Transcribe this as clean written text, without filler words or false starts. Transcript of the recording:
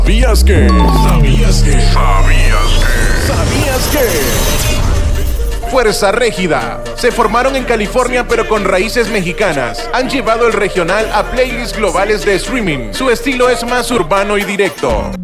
¿Sabías que? ¿Sabías que? Fuerza Régida. Se formaron en California pero con raíces mexicanas. Han llevado el regional a playlists globales de streaming. Su estilo es más urbano y directo.